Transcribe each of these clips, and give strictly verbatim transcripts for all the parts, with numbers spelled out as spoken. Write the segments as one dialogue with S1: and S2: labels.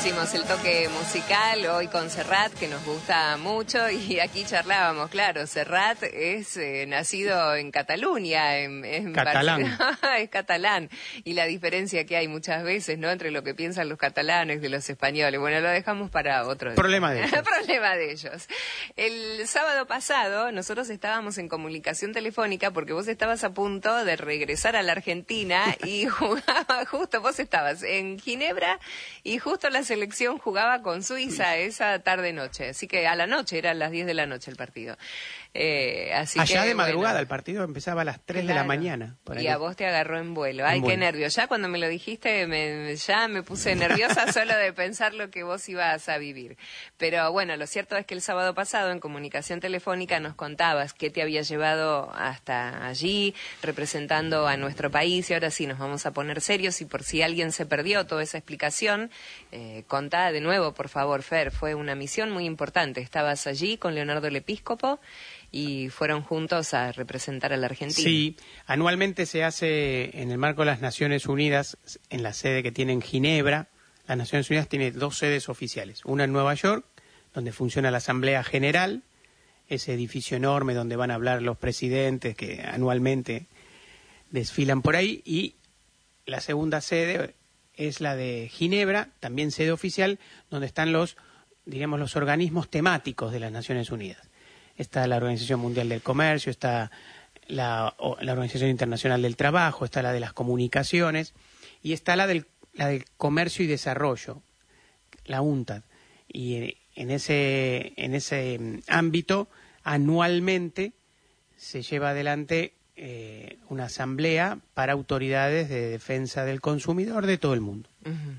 S1: hicimos el toque musical hoy con Serrat, que nos gusta mucho, y aquí charlábamos, claro, Serrat es eh, nacido en Cataluña, en, en
S2: catalán.
S1: es catalán, y la diferencia que hay muchas veces, ¿no?, entre lo que piensan los catalanes de los españoles. Bueno, lo dejamos para otro día.
S2: Problema de ellos.
S1: Problema de ellos. El sábado pasado nosotros estábamos en comunicación telefónica porque vos estabas a punto de regresar a la Argentina y jugaba, justo vos estabas en Ginebra y justo la selección jugaba con Suiza esa tarde-noche. Así que a la noche, eran las diez de la noche el partido. Eh, así
S2: Allá
S1: que,
S2: de madrugada,
S1: bueno,
S2: el partido empezaba a las tres
S1: claro,
S2: de la mañana.
S1: Y a vos te agarró en vuelo. Ay,
S2: en
S1: qué
S2: vuelo.
S1: nervio. Ya cuando me lo dijiste, me, ya me puse nerviosa solo de pensar lo que vos ibas a vivir. Pero bueno, lo cierto es que el sábado pasado en comunicación telefónica nos contabas qué te había llevado hasta allí, representando a nuestro país. Y ahora sí, nos vamos a poner serios y por si alguien se perdió toda esa explicación, eh, contá de nuevo, por favor, Fer. Fue una misión muy importante. Estabas allí con Leonardo el Episcopo y fueron juntos a representar a la Argentina.
S2: Sí, anualmente se hace en el marco de las Naciones Unidas, en la sede que tiene en Ginebra. Las Naciones Unidas tiene dos sedes oficiales, una en Nueva York, donde funciona la Asamblea General, ese edificio enorme donde van a hablar los presidentes que anualmente desfilan por ahí, y la segunda sede es la de Ginebra, también sede oficial, donde están los, digamos, los organismos temáticos de las Naciones Unidas. Está la Organización Mundial del Comercio, está la, la Organización Internacional del Trabajo, está la de las Comunicaciones y está la del, la del Comercio y Desarrollo, la UNTAD. Y en ese, en ese ámbito, anualmente se lleva adelante eh, una asamblea para autoridades de defensa del consumidor de todo el mundo. Uh-huh.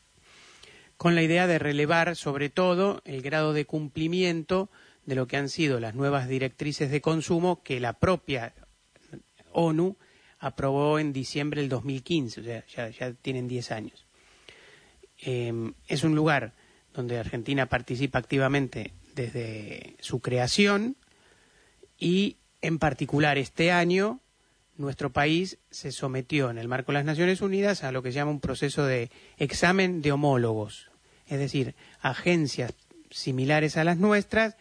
S2: Con la idea de relevar, sobre todo, el grado de cumplimiento de lo que han sido las nuevas directrices de consumo que la propia ONU aprobó en diciembre del dos mil quince, o sea, ya, ya tienen diez años. Eh, es un lugar donde Argentina participa activamente desde su creación y, en particular, este año, nuestro país se sometió en el marco de las Naciones Unidas a lo que se llama un proceso de examen de homólogos, es decir, agencias similares a las nuestras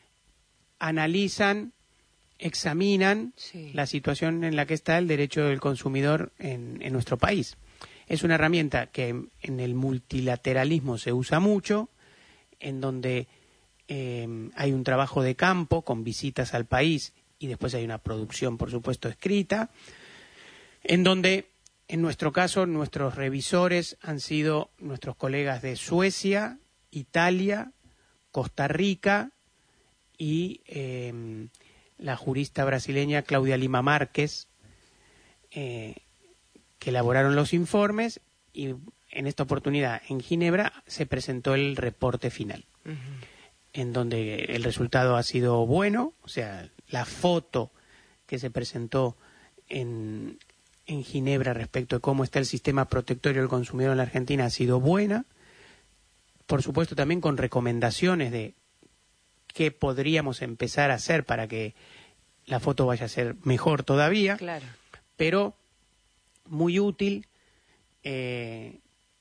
S2: analizan, examinan sí. la situación en la que está el derecho del consumidor en, en nuestro país. Es una herramienta que en, en el multilateralismo se usa mucho, en donde eh, hay un trabajo de campo con visitas al país y después hay una producción, por supuesto, escrita, en donde, en nuestro caso, nuestros revisores han sido nuestros colegas de Suecia, Italia, Costa Rica, y eh, la jurista brasileña Claudia Lima Márquez, eh, que elaboraron los informes, y en esta oportunidad en Ginebra se presentó el reporte final, uh-huh. en donde el resultado ha sido bueno, o sea, la foto que se presentó en, en Ginebra respecto de cómo está el sistema protectorio del consumidor en la Argentina ha sido buena, por supuesto también con recomendaciones de qué podríamos empezar a hacer para que la foto vaya a ser mejor todavía,
S1: claro.
S2: pero muy útil eh,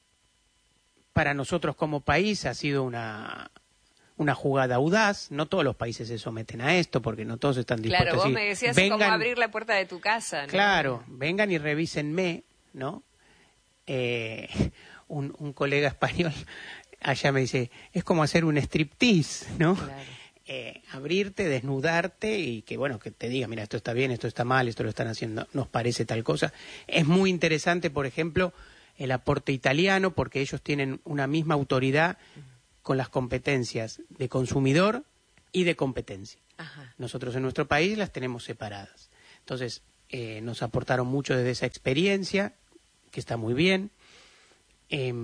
S2: para nosotros como país. Ha sido una, una jugada audaz. No todos los países se someten a esto porque no todos están dispuestos
S1: claro,
S2: a decir,
S1: vos me decías
S2: vengan,
S1: cómo abrir la puerta de tu casa, ¿no?
S2: Claro, vengan y revísenme, ¿no? Eh, un, un colega español allá me dice, es como hacer un striptease, ¿no?
S1: Claro.
S2: Eh, abrirte, desnudarte y que, bueno, que te diga, mira, esto está bien, esto está mal, esto lo están haciendo, nos parece tal cosa. Es muy interesante, por ejemplo, el aporte italiano, porque ellos tienen una misma autoridad con las competencias de consumidor y de competencia. Ajá. Nosotros en nuestro país las tenemos separadas. Entonces, eh, nos aportaron mucho desde esa experiencia, que está muy bien. Eh,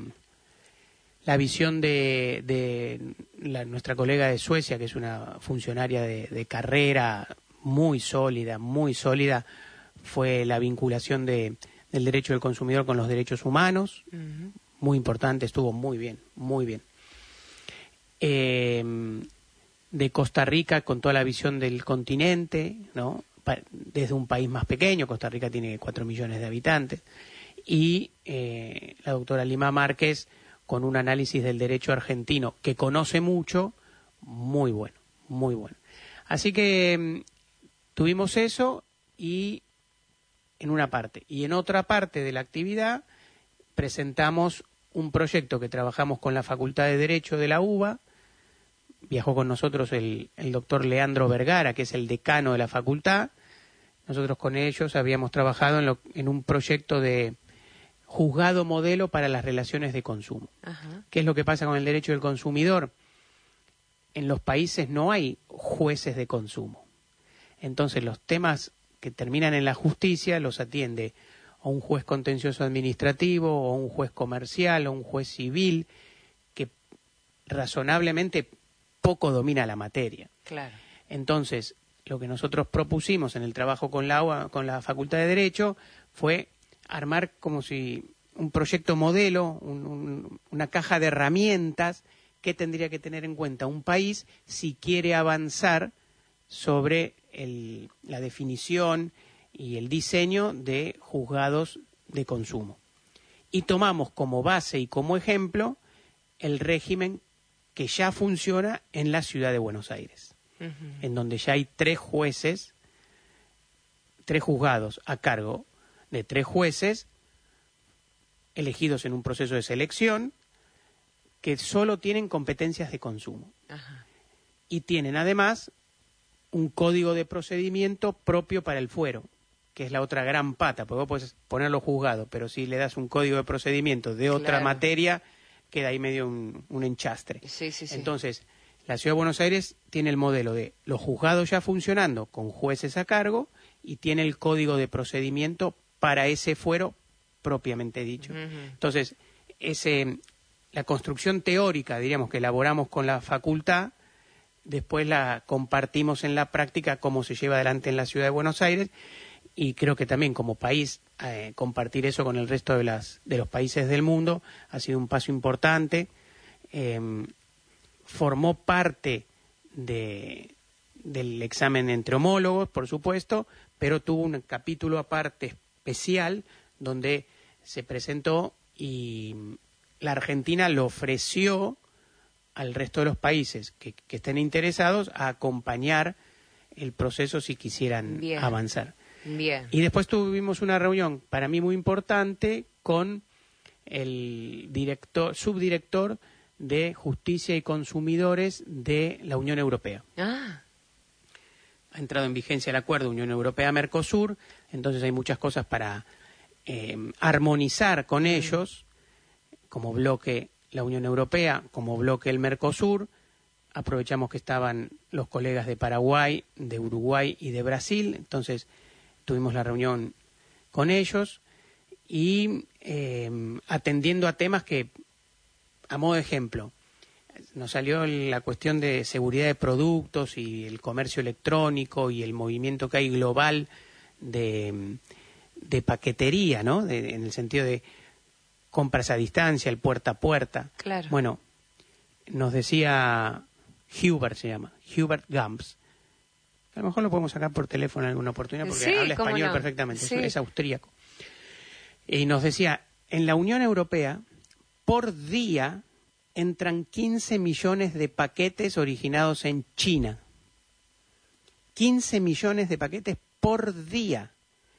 S2: La visión de, de la, nuestra colega de Suecia, que es una funcionaria de, de carrera muy sólida, muy sólida, fue la vinculación de, del derecho del consumidor con los derechos humanos, uh-huh. muy importante, estuvo muy bien, muy bien. Eh, de Costa Rica, con toda la visión del continente, ¿no? Pa- desde un país más pequeño, Costa Rica tiene cuatro millones de habitantes, y eh, la doctora Lima Márquez, con un análisis del derecho argentino que conoce mucho, muy bueno, muy bueno. Así que tuvimos eso y en una parte. Y en otra parte de la actividad presentamos un proyecto que trabajamos con la Facultad de Derecho de la UBA. Viajó con nosotros el, el doctor Leandro Vergara, que es el decano de la facultad. Nosotros con ellos habíamos trabajado en, lo, en un proyecto de juzgado modelo para las relaciones de consumo. Ajá. ¿Qué es lo que pasa con el derecho del consumidor? En los países no hay jueces de consumo. Entonces los temas que terminan en la justicia los atiende o un juez contencioso administrativo, o un juez comercial, o un juez civil, que razonablemente poco domina la materia. Claro. Entonces, lo que nosotros propusimos en el trabajo con la, U A, con la Facultad de Derecho fue armar como si un proyecto modelo, un, un, una caja de herramientas que tendría que tener en cuenta un país si quiere avanzar sobre el, la definición y el diseño de juzgados de consumo. Y tomamos como base y como ejemplo el régimen que ya funciona en la ciudad de Buenos Aires, uh-huh. en donde ya hay tres jueces, tres juzgados a cargo de tres jueces elegidos en un proceso de selección que solo tienen competencias de consumo. Uh-huh. Y tienen además un código de procedimiento propio para el fuero, que es la otra gran pata, porque vos podés ponerlo juzgado, pero si le das un código de procedimiento de otra claro. materia, queda ahí medio un, un enchastre. Sí, sí, sí. Entonces, la Ciudad de Buenos Aires tiene el modelo de los juzgados ya funcionando con jueces a cargo y tiene el código de procedimiento para ese fuero propiamente dicho. Uh-huh. Entonces, ese, la construcción teórica, diríamos, que elaboramos con la facultad, después la compartimos en la práctica cómo se lleva adelante en la Ciudad de Buenos Aires. Y creo que también como país eh, compartir eso con el resto de, las, de los países del mundo ha sido un paso importante. Eh, formó parte de, del examen entre homólogos, por supuesto, pero tuvo un capítulo aparte especial donde se presentó y la Argentina lo ofreció al resto de los países que, que estén interesados a acompañar el proceso si quisieran Bien. avanzar. Bien. Y después tuvimos una reunión, para mí muy importante, con el director, subdirector de Justicia y Consumidores de la Unión Europea. Ah. Ha entrado en vigencia el acuerdo Unión Europea-Mercosur, entonces hay muchas cosas para eh, armonizar con mm. ellos, como bloque la Unión Europea, como bloque el Mercosur. Aprovechamos que estaban los colegas de Paraguay, de Uruguay y de Brasil, entonces tuvimos la reunión con ellos y eh, atendiendo a temas que, a modo de ejemplo, nos salió la cuestión de seguridad de productos y el comercio electrónico y el movimiento que hay global de, de paquetería, ¿no? De, en el sentido de compras a distancia, el puerta a puerta. Claro. Bueno, nos decía Hubert, se llama, Hubert Gams. A lo mejor lo podemos sacar por teléfono en alguna oportunidad porque sí, habla español no. perfectamente, sí. es austríaco. Y nos decía, en la Unión Europea, por día entran quince millones de paquetes originados en China. quince millones de paquetes por día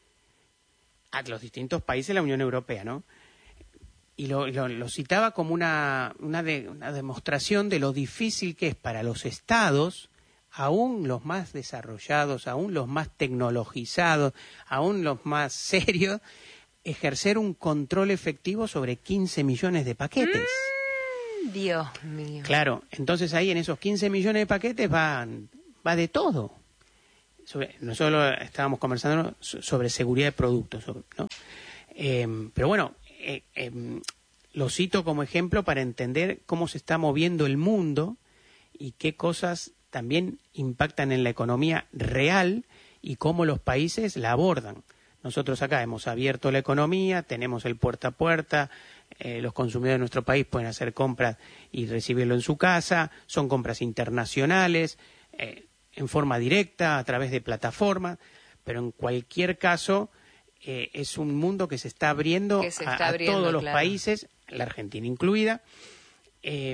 S2: a los distintos países de la Unión Europea, ¿no? Y lo, lo, lo citaba como una, una, de, una demostración de lo difícil que es para los estados, aún los más desarrollados, aún los más tecnologizados, aún los más serios, ejercer un control efectivo sobre quince millones de paquetes.
S1: Mm, Dios mío.
S2: Claro, entonces ahí en esos quince millones de paquetes va, va de todo. Sobre, nosotros estábamos conversando sobre seguridad de productos, ¿no? Eh, pero bueno, eh, eh, lo cito como ejemplo para entender cómo se está moviendo el mundo y qué cosas también impactan en la economía real y cómo los países la abordan. Nosotros acá hemos abierto la economía, tenemos el puerta a puerta, eh, los consumidores de nuestro país pueden hacer compras y recibirlo en su casa, son compras internacionales, eh, en forma directa, a través de plataformas, pero en cualquier caso eh, es un mundo que se está abriendo, se está a, abriendo a todos los claro. países la Argentina incluida, eh,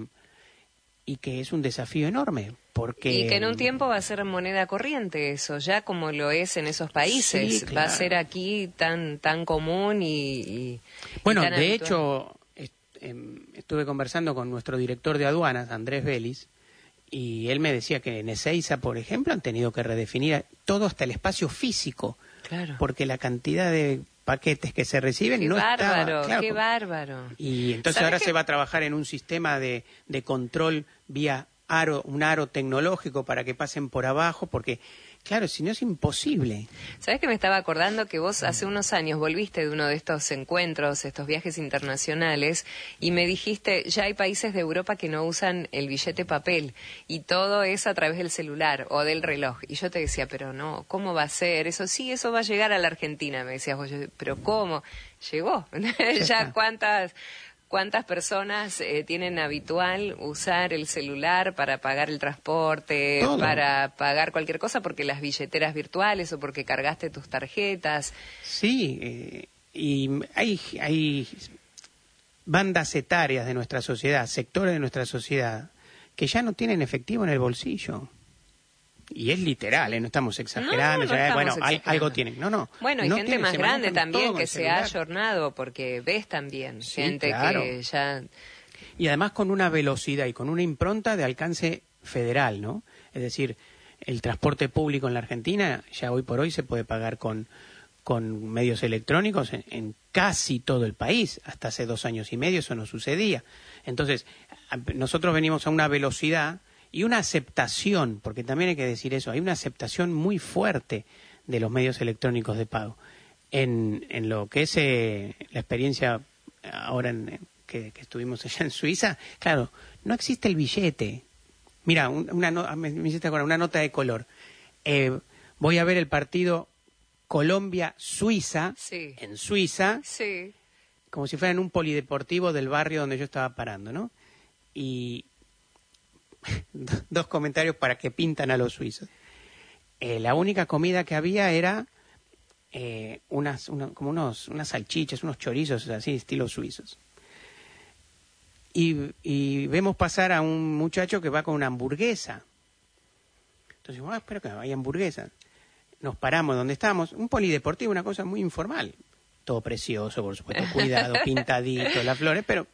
S2: y que es un desafío enorme. Porque...
S1: Y que en un tiempo va a ser moneda corriente eso, ya como lo es en esos países.
S2: Sí, claro.
S1: Va a ser aquí tan tan común y... y
S2: bueno,
S1: y tan
S2: de
S1: habitual.
S2: hecho, est eh, estuve conversando con nuestro director de aduanas, Andrés Vélez, y él me decía que en Ezeiza, por ejemplo, han tenido que redefinir todo hasta el espacio físico.
S1: Claro.
S2: Porque la cantidad de paquetes que se reciben
S1: Qué
S2: no
S1: bárbaro,
S2: estaba... Claro,
S1: qué bárbaro.
S2: Y entonces ahora que... se va a trabajar en un sistema de, de control vía aro, un aro tecnológico para que pasen por abajo, porque, claro, si no es imposible.
S1: ¿Sabés que me estaba acordando que vos hace unos años volviste de uno de estos encuentros, estos viajes internacionales, y me dijiste, ya hay países de Europa que no usan el billete papel, y todo es a través del celular o del reloj? Y yo te decía, pero no, ¿cómo va a ser? Eso sí, eso va a llegar a la Argentina, me decías vos. Yo, pero ¿cómo? Llegó. Ya cuántas... ¿Cuántas personas eh, tienen habitual usar el celular para pagar el transporte,
S2: Todo.
S1: para pagar cualquier cosa, porque las billeteras virtuales o porque cargaste tus tarjetas?
S2: Sí, eh, y hay, hay bandas etarias de nuestra sociedad, sectores de nuestra sociedad, que ya no tienen efectivo en el bolsillo. Y es literal, ¿eh? No estamos exagerando.
S1: No, no
S2: ya,
S1: estamos
S2: bueno,
S1: exagerando.
S2: algo tienen. No, no.
S1: Bueno, hay
S2: no
S1: gente
S2: tienen,
S1: más
S2: se
S1: grande
S2: manejan todo
S1: también
S2: con
S1: que
S2: el
S1: se ha
S2: celular.
S1: ayornado, porque ves también
S2: Sí,
S1: gente
S2: claro.
S1: que ya...
S2: Y además con una velocidad y con una impronta de alcance federal, ¿no? Es decir, el transporte público en la Argentina ya hoy por hoy se puede pagar con, con medios electrónicos en, en casi todo el país. Hasta hace dos años y medio eso no sucedía. Entonces, nosotros venimos a una velocidad y una aceptación, porque también hay que decir eso, hay una aceptación muy fuerte de los medios electrónicos de pago. En, en lo que es eh, la experiencia ahora en, que, que estuvimos allá en Suiza, claro, no existe el billete. Mira, un, una, no, me, me hiciste acordar, una nota de color. Eh, voy a ver el partido Colombia-Suiza,
S1: Sí.
S2: en Suiza,
S1: Sí.
S2: como si fuera en un polideportivo del barrio donde yo estaba parando, ¿no? Y dos comentarios para que pintan a los suizos. Eh, la única comida que había era eh, unas, una, como unos, unas salchichas, unos chorizos así, estilo suizos. Y, y vemos pasar a un muchacho que va con una hamburguesa. Entonces, ah, espero que haya hamburguesa. Nos paramos donde estamos, un polideportivo, una cosa muy informal. Todo precioso, por supuesto, cuidado, pintadito, las flores, pero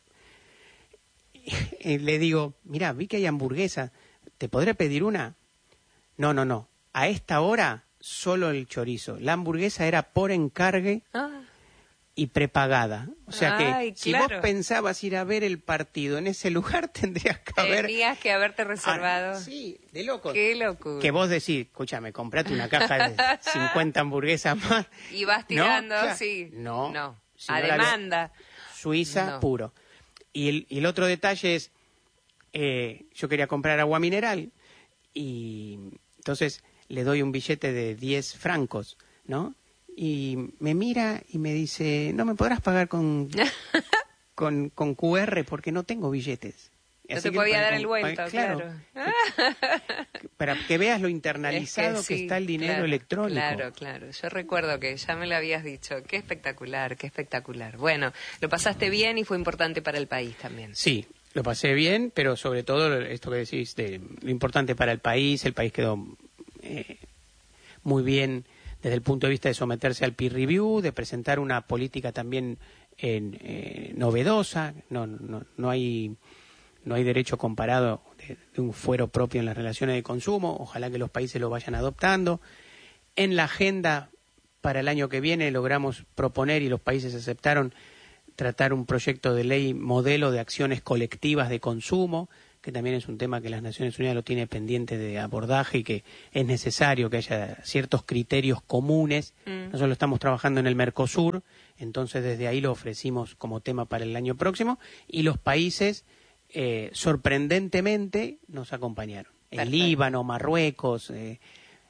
S2: le digo, mira, vi que hay hamburguesa, ¿te podré pedir una? No, no, no, a esta hora solo el chorizo. La hamburguesa era por encargue
S1: Ah.
S2: y prepagada. O sea que
S1: Ay,
S2: si
S1: claro.
S2: vos pensabas ir a ver el partido en ese lugar, tendrías que haber...
S1: Tenías que haberte reservado.
S2: Ah, sí, de loco.
S1: Qué locura.
S2: Que vos decís, escúchame, comprate una caja de cincuenta hamburguesas más.
S1: Y vas tirando,
S2: No, claro.
S1: sí.
S2: No.
S1: No.
S2: Si
S1: A
S2: no la-
S1: demanda.
S2: Suiza
S1: No.
S2: puro. Y el, y el otro detalle es, eh, yo quería comprar agua mineral y entonces le doy un billete de diez francos, ¿no? Y me mira y me dice, no me podrás pagar con, con, con Q R porque no tengo billetes.
S1: No
S2: Así
S1: te
S2: que
S1: podía
S2: pagué
S1: dar
S2: con-
S1: el vuelto,
S2: pagué-
S1: claro.
S2: Para que veas lo
S1: Es
S2: internalizado que,
S1: sí,
S2: está el dinero
S1: claro,
S2: electrónico.
S1: Claro, claro. Yo recuerdo que ya me lo habías dicho. Qué espectacular, qué espectacular. Bueno, lo pasaste bien y fue importante para el país también.
S2: Sí, lo pasé bien, pero sobre todo esto que decís, de lo importante para el país, el país quedó eh, muy bien desde el punto de vista de someterse al peer review, de presentar una política también en, eh, novedosa, no, no, no hay no hay derecho comparado de, de un fuero propio en las relaciones de consumo, ojalá que los países lo vayan adoptando. En la agenda para el año que viene logramos proponer, y los países aceptaron, tratar un proyecto de ley modelo de acciones colectivas de consumo, que también es un tema que las Naciones Unidas lo tiene pendiente de abordaje y que es necesario que haya ciertos criterios comunes.
S1: Mm.
S2: Nosotros lo estamos trabajando en el Mercosur, entonces desde ahí lo ofrecimos como tema para el año próximo, y los países eh, sorprendentemente nos acompañaron. El
S1: Perfecto.
S2: Líbano, Marruecos, eh,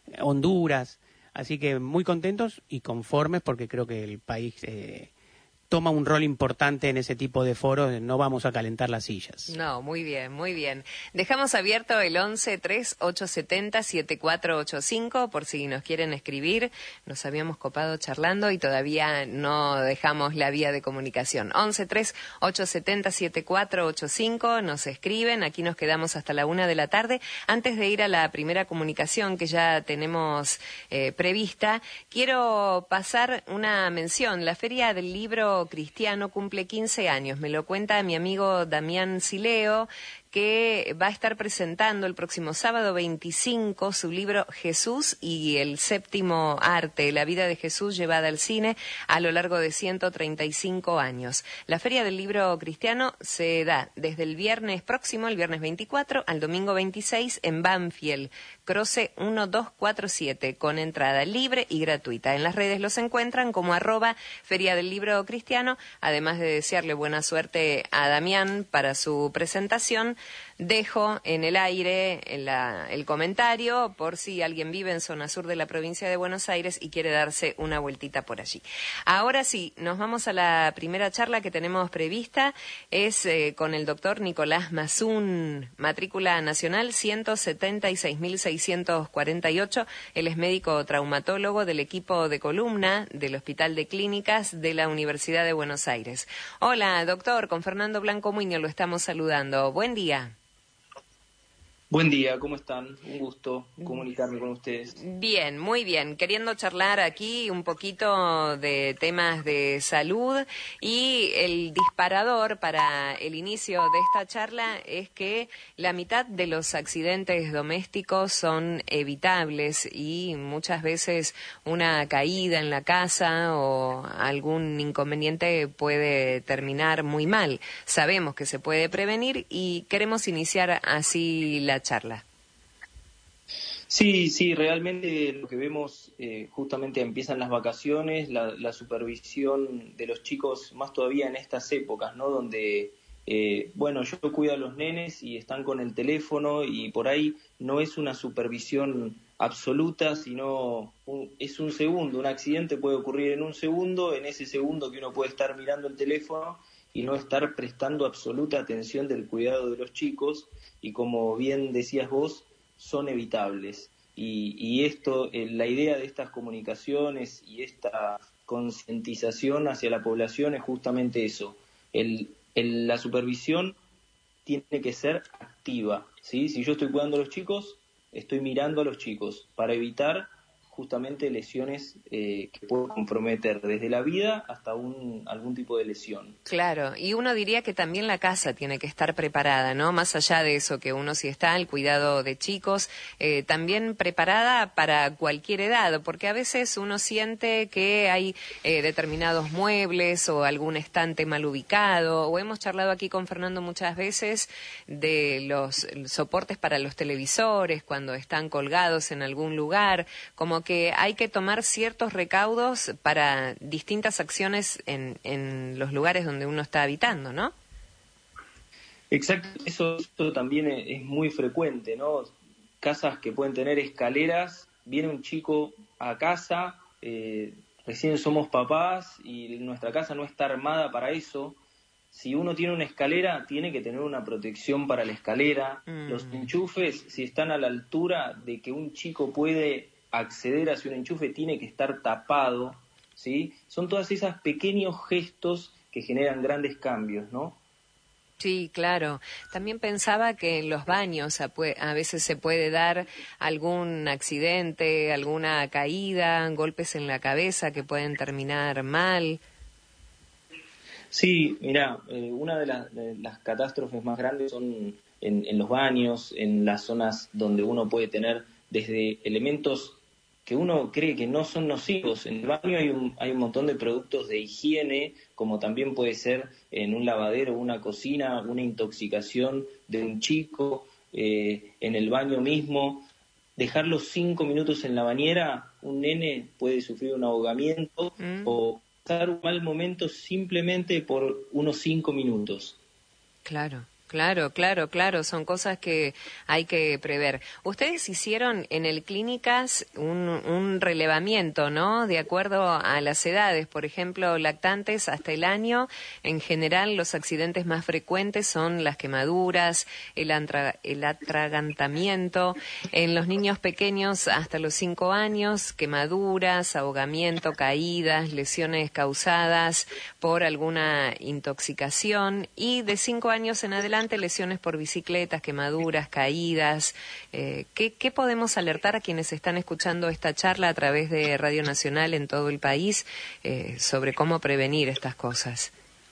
S2: Honduras, así que muy contentos y conformes porque creo que el país... Eh, toma un rol importante en ese tipo de foros, no vamos a calentar las sillas.
S1: No, muy bien, muy bien. Dejamos abierto el once tres ocho siete cero siete cuatro ocho cinco por si nos quieren escribir. Nos habíamos copado charlando y todavía no dejamos la vía de comunicación. once tres ocho siete cero siete cuatro ocho cinco, nos escriben, aquí nos quedamos hasta la una de la tarde. Antes de ir a la primera comunicación que ya tenemos eh, prevista, quiero pasar una mención. La Feria del Libro Cristiano cumple quince años, me lo cuenta mi amigo Damián Sileo, que va a estar presentando el próximo sábado veinticinco su libro Jesús y el séptimo arte, la vida de Jesús llevada al cine a lo largo de ciento treinta y cinco años. La Feria del Libro Cristiano se da desde el viernes próximo, el viernes veinticuatro, al domingo veintiséis en Banfield, Croce uno dos cuatro siete, con entrada libre y gratuita. En las redes los encuentran como arroba Feria del Libro Cristiano. Además de desearle buena suerte a Damián para su presentación, dejo en el aire en la, el comentario por si alguien vive en zona sur de la provincia de Buenos Aires y quiere darse una vueltita por allí. Ahora sí, nos vamos a la primera charla que tenemos prevista. Es eh, con el doctor Nicolás Mazún, matrícula nacional ciento setenta y seis mil seiscientos cuarenta y ocho. Él es médico traumatólogo del equipo de columna del Hospital de Clínicas de la Universidad de Buenos Aires. Hola, doctor, con Fernando Blanco Muñoz lo estamos saludando. Buen día.
S3: Buen día, ¿cómo están? Un gusto comunicarme con ustedes.
S1: Bien, muy bien. Queriendo charlar aquí un poquito de temas de salud, y el disparador para el inicio de esta charla es que la mitad de los accidentes domésticos son evitables y muchas veces una caída en la casa o algún inconveniente puede terminar muy mal. Sabemos que se puede prevenir y queremos iniciar así la charla.
S3: Sí, sí, realmente lo que vemos, eh, justamente empiezan las vacaciones, la, la supervisión de los chicos, más todavía en estas épocas, ¿no? Donde, eh, bueno, yo cuido a los nenes y están con el teléfono y por ahí no es una supervisión absoluta, sino un, es un segundo. Un accidente puede ocurrir en un segundo, en ese segundo que uno puede estar mirando el teléfono y no estar prestando absoluta atención del cuidado de los chicos, y como bien decías vos, son evitables. Y, y esto, eh, la idea de estas comunicaciones y esta concientización hacia la población es justamente eso. El, el, la supervisión tiene que ser activa, ¿sí? Si yo estoy cuidando a los chicos, estoy mirando a los chicos para evitar justamente lesiones eh, que pueden comprometer desde la vida hasta un, algún tipo de lesión.
S1: Claro, y uno diría que también la casa tiene que estar preparada, ¿no? Más allá de eso, que uno sí está al cuidado de chicos, eh, también preparada para cualquier edad, porque a veces uno siente que hay eh, determinados muebles o algún estante mal ubicado, o hemos charlado aquí con Fernando muchas veces de los soportes para los televisores cuando están colgados en algún lugar, como que hay que tomar ciertos recaudos para distintas acciones en, en los lugares donde uno está habitando, ¿no?
S3: Exacto, eso, eso también es muy frecuente, ¿no? Casas que pueden tener escaleras, viene un chico a casa, eh, recién somos papás y nuestra casa no está armada para eso. Si uno tiene una escalera, tiene que tener una protección para la escalera. Mm. Los enchufes, si están a la altura de que un chico puede acceder hacia un enchufe, tiene que estar tapado, ¿sí? Son todas esas pequeños gestos que generan grandes cambios, ¿no?
S1: Sí, claro. También pensaba que en los baños a, a veces se puede dar algún accidente, alguna caída, golpes en la cabeza que pueden terminar mal.
S3: Sí, mira, eh, una de, la, de las catástrofes más grandes son en, en los baños, en las zonas donde uno puede tener desde elementos que uno cree que no son nocivos. En el baño hay un, hay un montón de productos de higiene, como también puede ser en un lavadero, una cocina, una intoxicación de un chico, eh, en el baño mismo. Dejarlo cinco minutos en la bañera, un nene puede sufrir un ahogamiento mm. o pasar un mal momento simplemente por unos cinco minutos.
S1: Claro. Claro, claro, claro, son cosas que hay que prever. Ustedes hicieron en el Clínicas un, un relevamiento, ¿no? De acuerdo a las edades, por ejemplo, lactantes hasta el año, en general los accidentes más frecuentes son las quemaduras, el, antra, el atragantamiento, en los niños pequeños hasta los cinco años, quemaduras, ahogamiento, caídas, lesiones causadas por alguna intoxicación, y de cinco años en adelante lesiones por bicicletas, quemaduras, caídas. Eh, ¿qué, ¿Qué podemos alertar a quienes están escuchando esta charla a través de Radio Nacional en todo el país eh, sobre cómo prevenir estas cosas?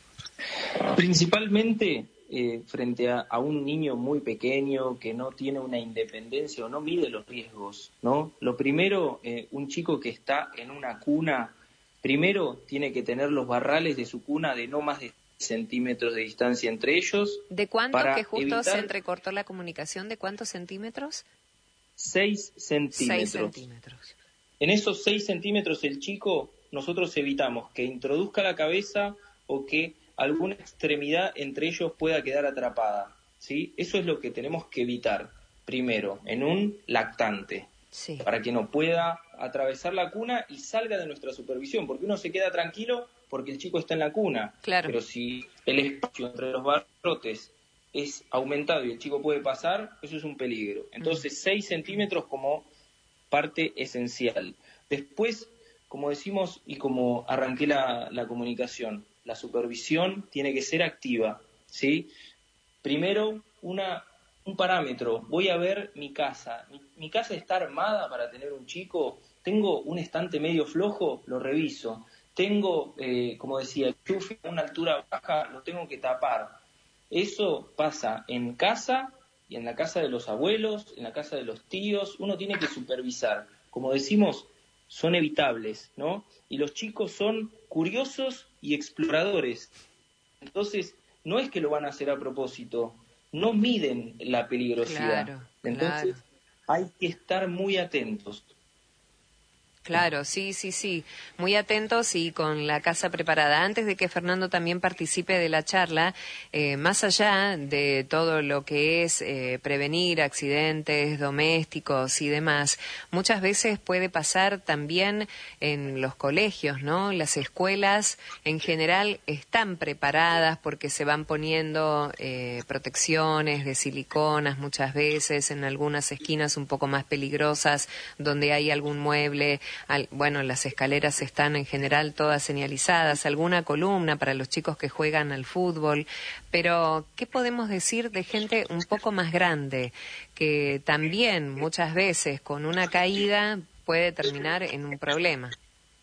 S3: Principalmente eh, frente a, a un niño muy pequeño que no tiene una independencia o no mide los riesgos, ¿no? Lo primero, eh, un chico que está en una cuna, primero tiene que tener los barrales de su cuna de no más de centímetros de distancia entre ellos.
S1: ¿De cuánto?
S3: Para
S1: que justo
S3: evitar...
S1: se entrecortó la comunicación. ¿De cuántos centímetros?
S3: Seis centímetros.
S1: Seis centímetros.
S3: En esos seis centímetros el chico, nosotros evitamos que introduzca la cabeza o que alguna extremidad entre ellos pueda quedar atrapada, ¿sí? Eso es lo que tenemos que evitar, primero, en un lactante,
S1: sí,
S3: para que no pueda atravesar la cuna y salga de nuestra supervisión, porque uno se queda tranquilo porque el chico está en la cuna,
S1: claro.
S3: Pero si el espacio entre los barrotes es aumentado y el chico puede pasar, eso es un peligro. Entonces, seis centímetros como parte esencial. Después, como decimos y como arranqué la, la comunicación, la supervisión tiene que ser activa, ¿sí? Primero, una, un parámetro. Voy a ver mi casa. Mi, mi casa está armada para tener un chico. Tengo un estante medio flojo, lo reviso. Tengo, eh, como decía, el enchufe a una altura baja, lo tengo que tapar. Eso pasa en casa y en la casa de los abuelos, en la casa de los tíos. Uno tiene que supervisar. Como decimos, son evitables, ¿no? Y los chicos son curiosos y exploradores. Entonces, no es que lo van a hacer a propósito, no miden la peligrosidad.
S1: Claro,
S3: Entonces,
S1: claro.
S3: hay que estar muy atentos.
S1: Claro, sí, sí, sí. Muy atentos y con la casa preparada. Antes de que Fernando también participe de la charla, eh, más allá de todo lo que es eh, prevenir accidentes domésticos y demás, muchas veces puede pasar también en los colegios, ¿no? Las escuelas en general están preparadas porque se van poniendo eh, protecciones de siliconas muchas veces en algunas esquinas un poco más peligrosas donde hay algún mueble. Al, bueno, las escaleras están en general todas señalizadas, alguna columna para los chicos que juegan al fútbol, pero ¿qué podemos decir de gente un poco más grande que también muchas veces con una caída puede terminar en un problema?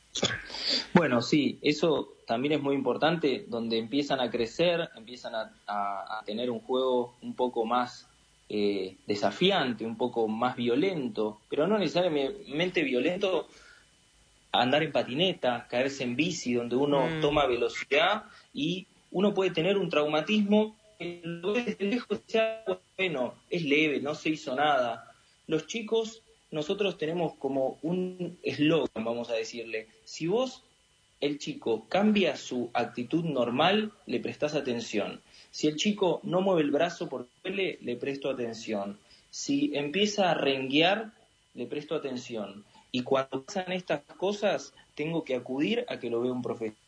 S3: Bueno, sí, eso también es muy importante, donde empiezan a crecer, empiezan a, a, a tener un juego un poco más Eh, desafiante, un poco más violento, pero no necesariamente violento andar en patineta, caerse en bici, donde uno mm. toma velocidad y uno puede tener un traumatismo que lo ves desde lejos y sea, bueno, es leve, no se hizo nada. Los chicos, nosotros tenemos como un eslogan, vamos a decirle, si vos, el chico, cambia su actitud normal, le prestás atención. Si el chico no mueve el brazo porque duele, le presto atención. Si empieza a renguear, le presto atención. Y cuando pasan estas cosas, tengo que acudir a que lo vea un profesional.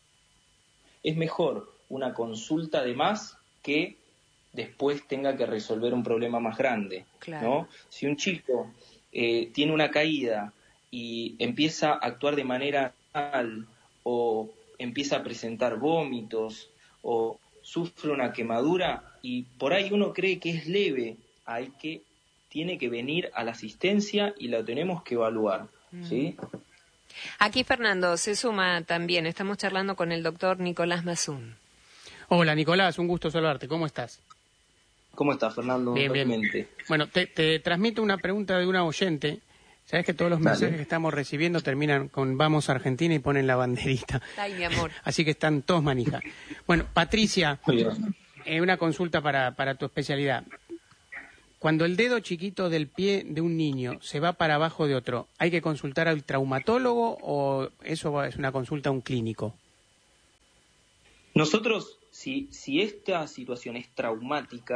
S3: Es mejor una consulta de más que después tenga que resolver un problema más grande, claro. ¿no? Si un chico eh, tiene una caída y empieza a actuar de manera mal, o empieza a presentar vómitos, o sufre una quemadura y por ahí uno cree que es leve, hay que, tiene que venir a la asistencia y la tenemos que evaluar, ¿sí?
S1: Aquí Fernando se suma también, estamos charlando con el doctor Nicolás Mazún.
S2: Hola Nicolás, un gusto saludarte, ¿cómo estás?
S3: ¿Cómo estás, Fernando?
S2: Bien, bien. Bueno, te, te transmito una pregunta de una oyente. Sabes que todos los mensajes Dale. que estamos recibiendo terminan con vamos a Argentina y ponen la banderita.
S1: Ay, mi amor.
S2: Así que están todos manija. Bueno, Patricia, eh, una consulta para, para tu especialidad. Cuando el dedo chiquito del pie de un niño se va para abajo de otro, ¿hay que consultar al traumatólogo o eso es una consulta a un clínico?
S3: Nosotros, si, si esta situación es traumática,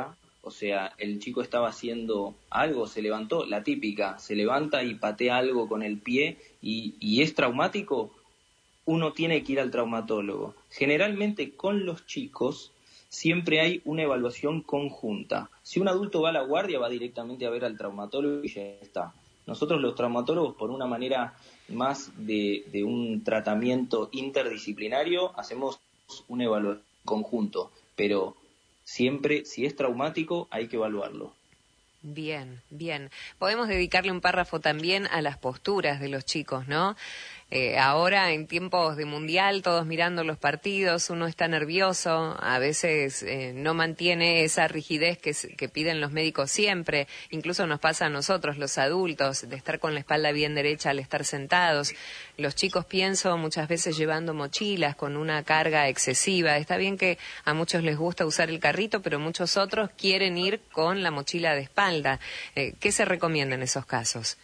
S3: O sea, el chico estaba haciendo algo, se levantó, la típica, se levanta y patea algo con el pie y, y es traumático, uno tiene que ir al traumatólogo. Generalmente con los chicos siempre hay una evaluación conjunta. Si un adulto va a la guardia, va directamente a ver al traumatólogo y ya está. Nosotros los traumatólogos, por una manera más de, de un tratamiento interdisciplinario, hacemos una evaluación conjunto, pero siempre, si es traumático, hay que evaluarlo.
S1: Bien, bien. Podemos dedicarle un párrafo también a las posturas de los chicos, ¿no? Eh, ahora, en tiempos de mundial, todos mirando los partidos, uno está nervioso, a veces eh, no mantiene esa rigidez que, que piden los médicos siempre, incluso nos pasa a nosotros, los adultos, de estar con la espalda bien derecha al estar sentados. Los chicos, pienso, muchas veces llevando mochilas con una carga excesiva. Está bien que a muchos les gusta usar el carrito, pero muchos otros quieren ir con la mochila de espalda. Eh, ¿Qué se recomienda en esos casos?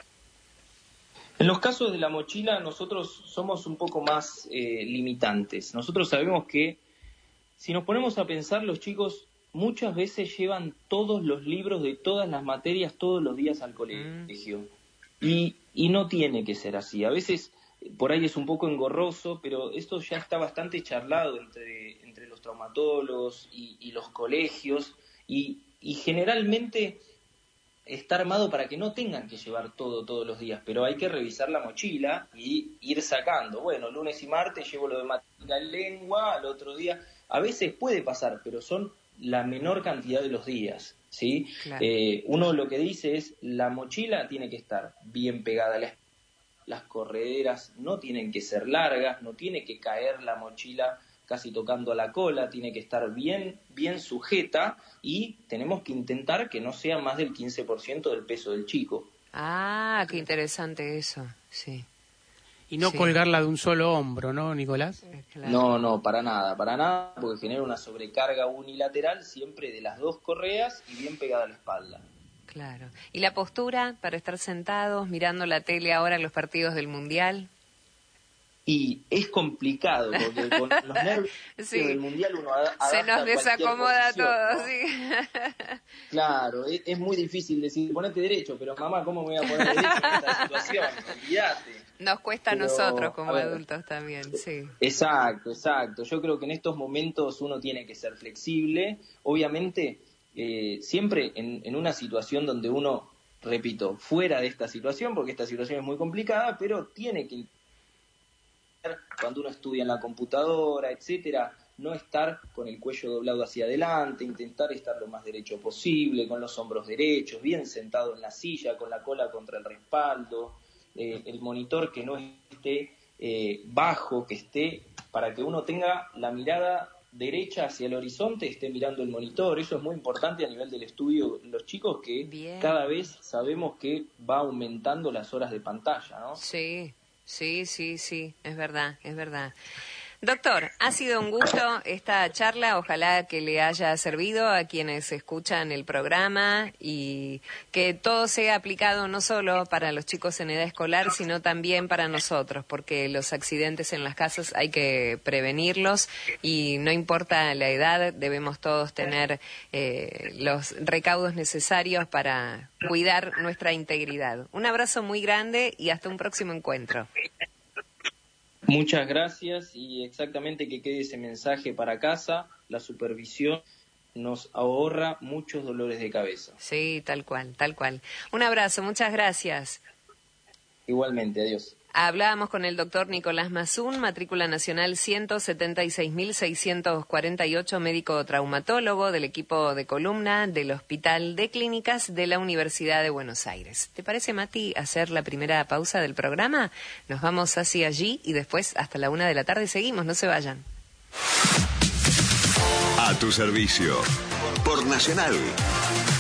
S3: En los casos de la mochila nosotros somos un poco más eh, limitantes. Nosotros sabemos que si nos ponemos a pensar, los chicos muchas veces llevan todos los libros de todas las materias todos los días al colegio. Mm. Y, y no tiene que ser así. A veces por ahí es un poco engorroso, pero esto ya está bastante charlado entre, entre los traumatólogos y, y los colegios. Y, y generalmente está armado para que no tengan que llevar todo todos los días, pero hay que revisar la mochila y ir sacando. Bueno, lunes y martes llevo lo de matemática y lengua, al otro día. A veces puede pasar, pero son la menor cantidad de los días, ¿sí? Claro. Eh, uno lo que dice es, la mochila tiene que estar bien pegada a la espalda, las correderas no tienen que ser largas, no tiene que caer la mochila casi tocando a la cola, tiene que estar bien, bien sujeta y tenemos que intentar que no sea más del quince por ciento del peso del chico.
S1: Ah, qué interesante eso, sí.
S2: Y no sí. colgarla de un solo hombro, ¿no, Nicolás?
S3: Eh, claro. No, no, para nada, para nada, porque genera una sobrecarga unilateral siempre de las dos correas y bien pegada a la espalda.
S1: Claro. ¿Y la postura para estar sentados mirando la tele ahora en los partidos del Mundial?
S3: Y es complicado, porque con los nervios sí. del Mundial uno adapta
S1: se nos desacomoda
S3: posición,
S1: todo,
S3: ¿no?
S1: Sí.
S3: Claro, es, es muy difícil decir, ponete derecho, pero mamá, ¿cómo me voy a poner derecho en esta situación? Olvídate.
S1: Nos cuesta pero, a nosotros como a adultos también, sí.
S3: Exacto, exacto. Yo creo que en estos momentos uno tiene que ser flexible. Obviamente, eh, siempre en, en una situación donde uno, repito, fuera de esta situación, porque esta situación es muy complicada, pero tiene que cuando uno estudia en la computadora, etcétera, no estar con el cuello doblado hacia adelante, intentar estar lo más derecho posible, con los hombros derechos, bien sentado en la silla, con la cola contra el respaldo, eh, el monitor que no esté eh, bajo, que esté, para que uno tenga la mirada derecha hacia el horizonte, esté mirando el monitor. Eso es muy importante a nivel del estudio. Los chicos que bien. Cada vez sabemos que va aumentando las horas de pantalla, ¿no?
S1: Sí. Sí, sí, sí, es verdad, es verdad. Doctor, ha sido un gusto esta charla, ojalá que le haya servido a quienes escuchan el programa y que todo sea aplicado no solo para los chicos en edad escolar, sino también para nosotros, porque los accidentes en las casas hay que prevenirlos y no importa la edad, debemos todos tener eh, los recaudos necesarios para cuidar nuestra integridad. Un abrazo muy grande y hasta un próximo encuentro.
S3: Muchas gracias y exactamente que quede ese mensaje para casa. La supervisión nos ahorra muchos dolores de cabeza.
S1: Sí, tal cual, tal cual. Un abrazo, muchas gracias.
S3: Igualmente, adiós.
S1: Hablábamos con el doctor Nicolás Mazún, matrícula nacional ciento setenta y seis mil seiscientos cuarenta y ocho, médico traumatólogo del equipo de columna del Hospital de Clínicas de la Universidad de Buenos Aires. ¿Te parece, Mati, hacer la primera pausa del programa? Nos vamos hacia allí y después hasta la una de la tarde seguimos, no se vayan.
S4: A tu servicio, por Nacional.